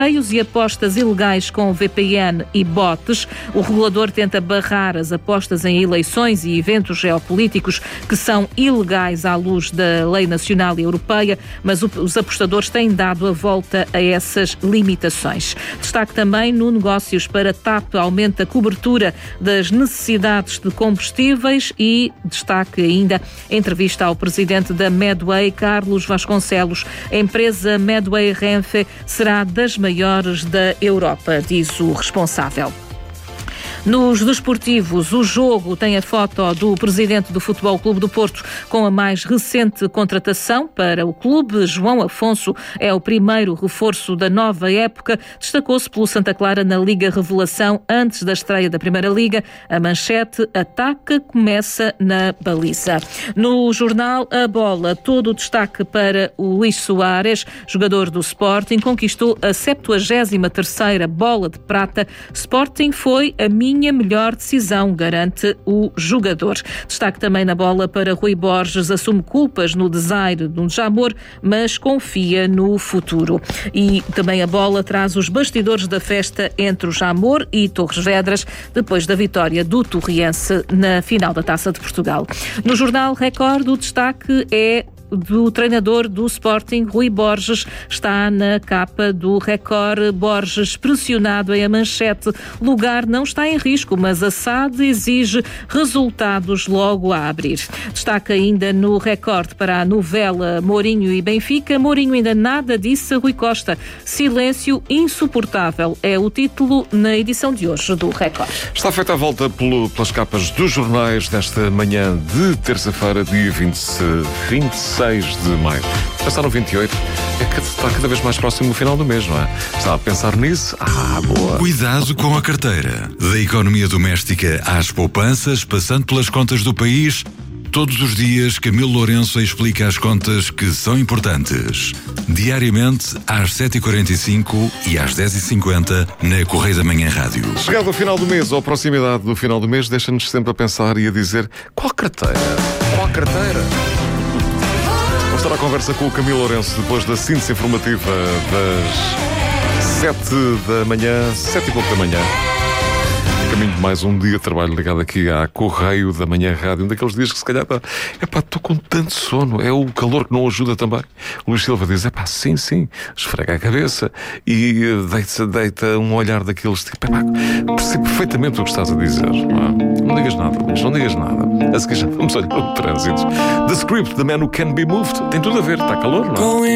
e apostas ilegais com VPN e bots. O regulador tenta barrar as apostas em eleições e eventos geopolíticos que são ilegais à luz da lei nacional e europeia, mas os apostadores têm dado a volta a essas limitações. Destaque também no negócios para TAP, aumenta a cobertura das necessidades de combustíveis e destaque ainda a entrevista ao presidente da Medway, Carlos Vasconcelos. A empresa Medway Renfe será das maiores da Europa, diz o responsável. Nos desportivos, o jogo tem a foto do presidente do Futebol Clube do Porto com a mais recente contratação para o clube. João Afonso é o primeiro reforço da nova época. Destacou-se pelo Santa Clara na Liga Revelação antes da estreia da Primeira Liga. A manchete ataca, começa na baliza. No jornal A Bola, todo o destaque para o Luís Soares, jogador do Sporting, conquistou a 73ª bola de prata. Sporting foi a minha melhor decisão, garante o jogador. Destaque também na Bola para Rui Borges, assume culpas no desaire de um Jamor, mas confia no futuro. E também a Bola traz os bastidores da festa entre o Jamor e Torres Vedras, depois da vitória do Torriense na final da Taça de Portugal. No jornal Record, o destaque é do treinador do Sporting, Rui Borges, está na capa do Record. Borges pressionado em a manchete. Lugar não está em risco, mas a SAD exige resultados logo a abrir. Destaca ainda no Record para a novela Mourinho e Benfica. Mourinho ainda nada disse a Rui Costa. Silêncio insuportável é o título na edição de hoje do Record. Está feita a volta pelas capas dos jornais desta manhã de terça-feira, dia 26 de maio. Passaram 28. Está cada vez mais próximo do final do mês, não é? Está a pensar nisso? Boa. Cuidado com a carteira. Da economia doméstica às poupanças, passando pelas contas do país, todos os dias Camilo Lourenço explica as contas que são importantes. Diariamente às 7h45 e às 10h50 na Correio da Manhã Rádio. Chegado ao final do mês, ou a proximidade do final do mês, deixa-nos sempre a pensar e a dizer: qual carteira? Qual carteira? Vamos estar à conversa com o Camilo Lourenço depois da síntese informativa das 7 da manhã, 7 e pouco da manhã. Caminho de mais um dia de trabalho ligado aqui à Correio da Manhã Rádio. Um daqueles dias que se calhar estou com tanto sono. É o calor que não ajuda também. O Luís Silva diz: sim, esfrega a cabeça e deita um olhar daqueles tipo: percebo perfeitamente o que estás a dizer. Não digas nada, Luís, não digas nada. A seguir já vamos olhar para o trânsito. The Script, The Man Who Can Be Moved. Tem tudo a ver, está calor, não é?